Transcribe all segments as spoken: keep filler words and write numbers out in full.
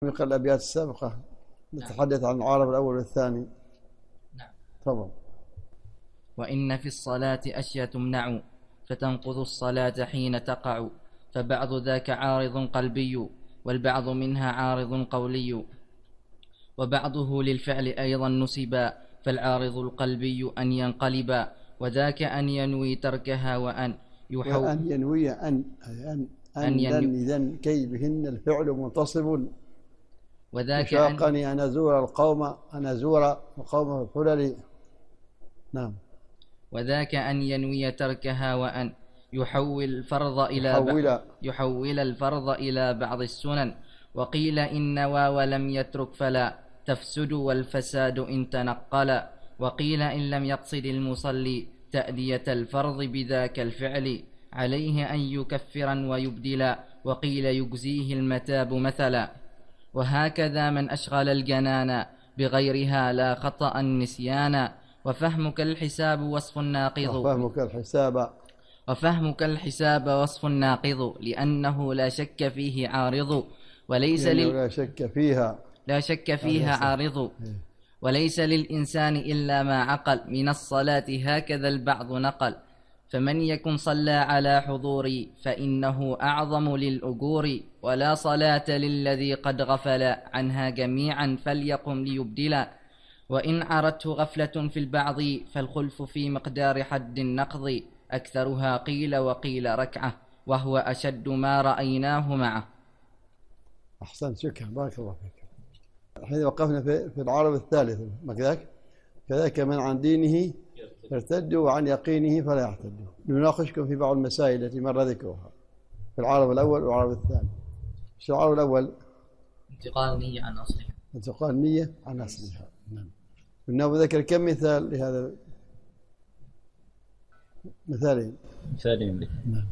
من الأبيات السابقة نتحدث عن العارض الأول والثاني. نعم. تفضل. وإن في الصلاة أشياء تمنع فتنقض الصلاة حين تقع، فبعض ذاك عارض قلبي والبعض منها عارض قولي، وبعضه للفعل أيضا نسبا، فالعارض القلبي أن ينقلبا، وذاك أن ينوي تركها وأن يحو وأن ينوي أن أن أن, أن ينو... إذن كي بهن الفعل منتصب، وذاك وشاقني أن أن أزور القوم أن أزور القوم في الحلل. نعم. وذاك أن ينوي تركها وأن يحول الفرض إلى يحول, يحول الفرض إلى بعض السنن، وقيل إن نوى ولم يترك فلا تفسد والفساد إن تنقل، وقيل إن لم يقصد المصلي تأدية الفرض بذاك الفعل عليه أن يكفرا ويبدلا، وقيل يجزيه المتاب مثلا. وهكذا من أشغل الجنان بغيرها لا خطأ نسيانا، وفهمك الحساب وصف ناقض وفهمك الحساب وفهمك الحساب وصف ناقض لأنه لا شك فيه عارض، وليس لل... لا شك فيها لا شك فيها عارض، وليس للإنسان إلا ما عقل من الصلاة هكذا البعض نقل، فمن يكن صلى على حضوري فإنه أعظم للأجور، ولا صلاة للذي قد غفل عنها جميعا فليقم ليبدلا، وإن عرته غفلة في البعض فالخلف في مقدار حد النقض، أكثرها قيل وقيل ركعة وهو أشد ما رأيناه معه. أحسنت، شكرا، بارك الله فيك. الحين وقفنا في, في العارض الثالث، ما كذاك؟ كذلك من عن دينه يرتد وعن يقينه فلا يعتد. نناقشكم في بعض المسائل التي مر ذكرها في العارض الأول والعارض الثاني. في العارض الأول انتقال النية عن أصلها. انتقال النية عن أصلها. نعم. النووي ذكر كم مثال لهذا؟ مثالين. مثالين. نعم.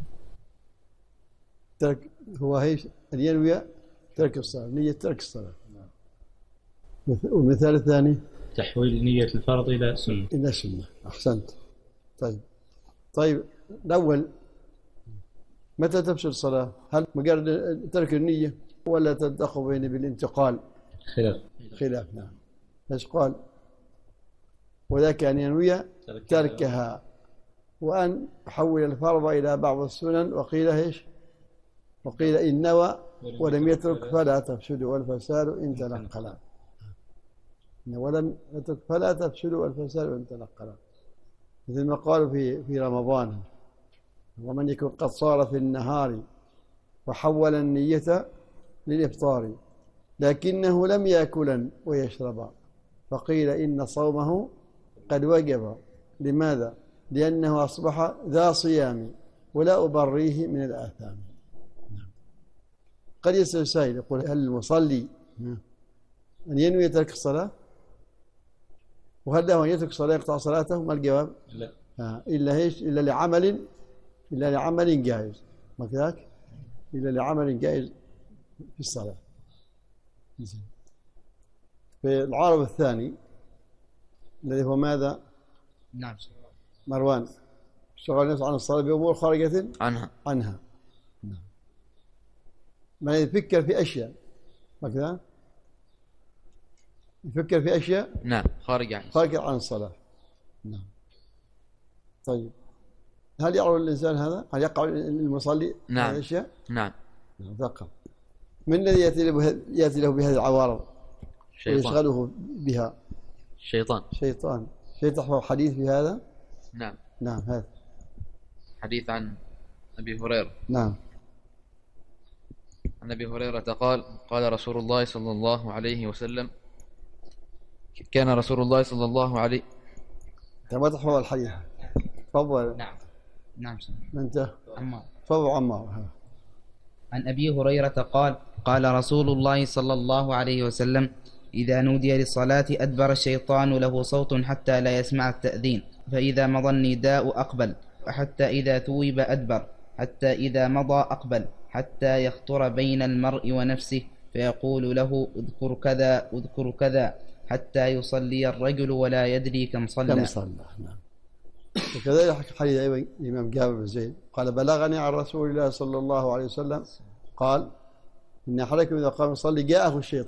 ترك هو هيش أن ينوي ترك الصلاة، نية ترك الصلاة. والمثال الثاني تحويل نية الفرض إلى سنة. إلى سنة. أحسنت. طيب طيب الأول متى تفسد الصلاة؟ هل مجرد ترك النية ولا تدخل بين بالانتقال؟ خلاف. خلاف. نعم. ايش قال؟ وذاك أن ينوي تركها وأن يحول الفرض إلى بعض السنن، وقيل ايش؟ وقيل إن نوى ولم يترك فلا تفسد والفساد إن تنقلا. ولم يترك فلا تفسد والفساد إن تنقلا، مثل ما قالوا في في رمضان: ومن يكن قد صار في النهار وحول النية للإفطار لكنه لم يأكلا ويشربا، فقيل إن صومه قد وجب. لماذا؟ لأنه أصبح ذا صيام ولا أبريه من الآثام. قد يسأل سائل يقول: هل المصلي أن ينوي ترك الصلاة؟ وهل له أن يترك الصلاة يقطع صلاته؟ ما الجواب؟ لا. آه. إلا هيش إلا لعمل إلا لعمل جائز، ما كذاك؟ إلا لعمل جائز في الصلاة. في العارض الثاني الذي هو ماذا؟ نعم. مروان: شغل الناس عن الصلاة بأمور خارجة عنها عنها. نعم. من يفكر في أشياء، ما كذا؟ يفكر في أشياء نعم خارج عن خارجة عن الصلاة. نعم. طيب هل يعرف الإنسان هذا؟ هل يقع المصلي نعم. هذه الأشياء؟ نعم. نعم ذكر. من الذي يأتي له يأتي له بهذه العوارض ويشغله بها؟ الشيطان. شيطان. شيء تحفظ حديث في هذا؟ نعم. نعم. هذا حديث عن أبي هريرة. نعم. عن أبي هريرة قال: قال رسول الله صلى الله عليه وسلم: كان رسول الله صلى الله عليه. كما تحفظ الحديث. تفضل. نعم. نعم. أنت عمار. تفضل عمار. عن أبي هريرة قال: قال رسول الله صلى الله عليه وسلم: إذا نودي للصلاة أدبر الشيطان له صوت حتى لا يسمع التأذين، فإذا مضى النداء أقبل، وحتى إذا ثوب أدبر، حتى إذا مضى أقبل، حتى يخطر بين المرء ونفسه فيقول له: اذكر كذا اذكر كذا، حتى يصلي الرجل ولا يدري كم صلى. كم صلى. نعم. وكذلك حديث أيضا الإمام جابر بن زيد قال: بلغني عن رسول الله صلى الله عليه وسلم قال: إن أحدكم إذا قام يصلي جاءه الشيطان